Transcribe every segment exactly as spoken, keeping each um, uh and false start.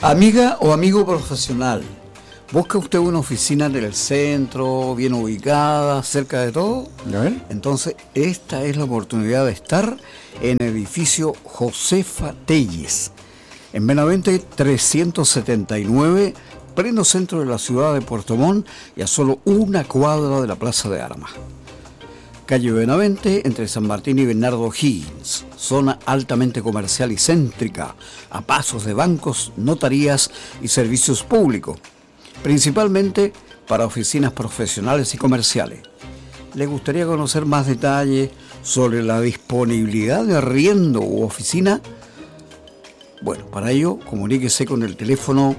Amiga o amigo profesional, ¿busca usted una oficina en el centro, bien ubicada, cerca de todo? ¿A ver? Entonces, esta es la oportunidad de estar en el edificio Josefa Telles, en Benavente trescientos setenta y nueve, pleno centro de la ciudad de Puerto Montt y a solo una cuadra de la Plaza de Armas. Calle Benavente, entre San Martín y Bernardo Higgins, zona altamente comercial y céntrica, a pasos de bancos, notarías y servicios públicos, principalmente para oficinas profesionales y comerciales. ¿Le gustaría conocer más detalles sobre la disponibilidad de arriendo u oficina? Bueno, para ello, comuníquese con el teléfono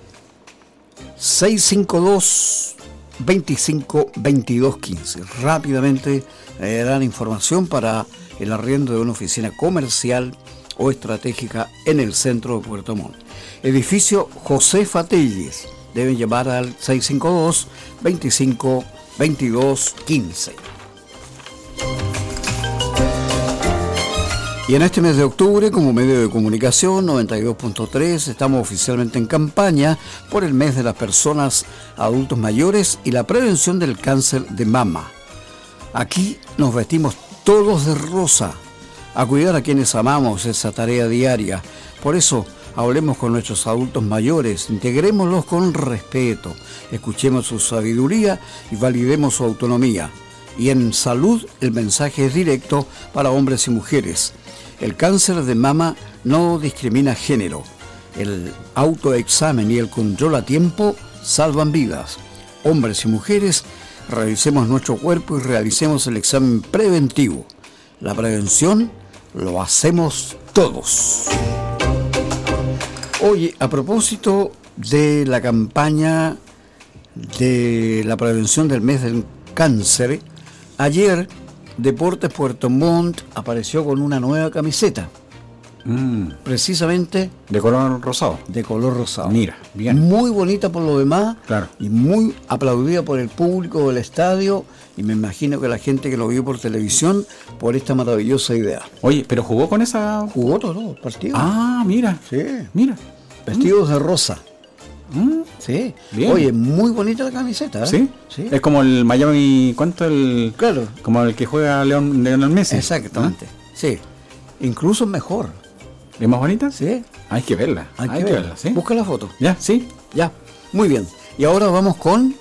seis cinco dos, veinticinco, veintidós quince. Rápidamente le darán información para el arriendo de una oficina comercial o estratégica en el centro de Puerto Montt. Edificio Josefa Telles. Deben llamar al seis cinco dos, veinticinco, veintidós quince. Y en este mes de octubre, como medio de comunicación noventa y dos punto tres, estamos oficialmente en campaña por el mes de las personas adultos mayores y la prevención del cáncer de mama. Aquí nos vestimos todos de rosa, a cuidar a quienes amamos, esa tarea diaria. Por eso, hablemos con nuestros adultos mayores, integrémoslos con respeto, escuchemos su sabiduría y validemos su autonomía. Y en salud, el mensaje es directo para hombres y mujeres. El cáncer de mama no discrimina género. El autoexamen y el control a tiempo salvan vidas. Hombres y mujeres, revisemos nuestro cuerpo y realicemos el examen preventivo. La prevención lo hacemos todos. Oye, a propósito de la campaña de la prevención del mes del cáncer, ayer Deportes Puerto Montt apareció con una nueva camiseta. Mm. Precisamente de color rosado. De color rosado. Mira, bien. Muy bonita por lo demás. Claro. Y muy aplaudida por el público del estadio. Y me imagino que la gente que lo vio por televisión por esta maravillosa idea. Oye, ¿pero jugó con esa? Jugó todo el partido. Ah, mira. Sí. Mira. Vestidos mm. de rosa. Mm. Sí. Bien. Oye, muy bonita la camiseta, ¿eh? ¿Sí? Sí. Es como el Miami, ¿cuánto? El, claro. Como el que juega León, Leonel Messi. Exactamente. ¿Ah? Sí. Incluso mejor. ¿Es más bonita? Sí. Hay que verla. Hay, Hay que, que verla. verla, ¿sí? Busca la foto. ¿Ya? ¿Sí? Ya. Muy bien. Y ahora vamos con...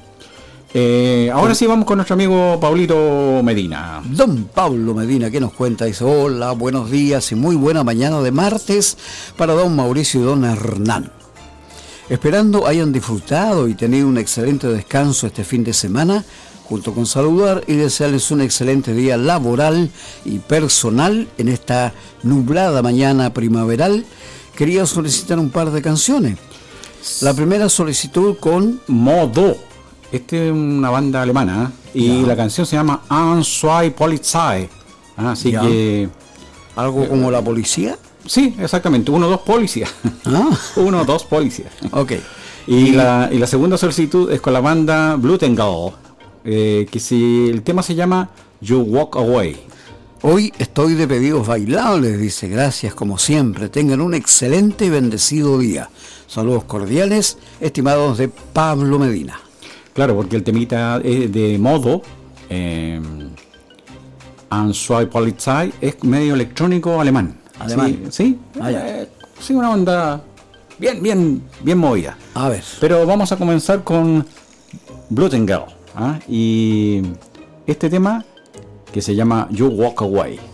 Eh, ahora con... sí vamos con nuestro amigo Pablito Medina. Don Pablo Medina, ¿qué nos cuenta? Dice, hola, buenos días y muy buena mañana de martes para don Mauricio y don Hernán. Esperando hayan disfrutado y tenido un excelente descanso este fin de semana, junto con saludar y desearles un excelente día laboral y personal en esta nublada mañana primaveral. Quería solicitar un par de canciones. La primera solicitud con Modo. Esta es una banda alemana, ¿eh? Y ya. La canción se llama Ein, zwei Polizei. Ah, así ya. Que... ¿Algo como la policía? Sí, exactamente, uno, dos policías. Ah. Uno, dos policías. Ok. Y, y, la, y la segunda solicitud es con la banda Blutengall, eh, que si el tema se llama You Walk Away. Hoy estoy de pedidos bailables, dice, gracias como siempre. Tengan un excelente y bendecido día. Saludos cordiales, estimados de Pablo Medina. Claro, porque el temita es de Modo, eh, Ein, zwei Polizei, es medio electrónico alemán. Alemán. Sí, sí, ah, eh, sí, una onda bien, bien, bien movida. A ver. Pero vamos a comenzar con Blutengall, ¿ah? Y este tema que se llama You Walk Away.